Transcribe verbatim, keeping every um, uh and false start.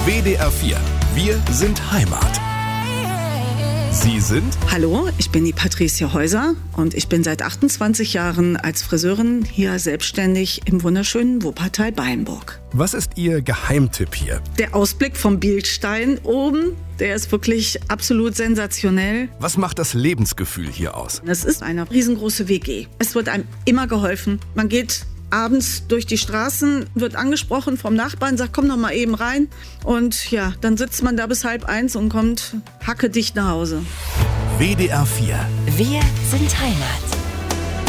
W D R vier. Wir sind Heimat. Sie sind? Hallo, ich bin die Patricia Häuser und ich bin seit achtundzwanzig Jahren als Friseurin hier selbstständig im wunderschönen Wuppertal-Beyenburg. Was ist Ihr Geheimtipp hier? Der Ausblick vom Bildstein oben, der ist wirklich absolut sensationell. Was macht das Lebensgefühl hier aus? Es ist eine riesengroße W G. Es wird einem immer geholfen. Man geht abends durch die Straßen, wird angesprochen vom Nachbarn, sagt, komm doch mal eben rein. Und ja, dann sitzt man da bis halb eins und kommt hackedicht nach Hause. W D R vier. Wir sind Heimat.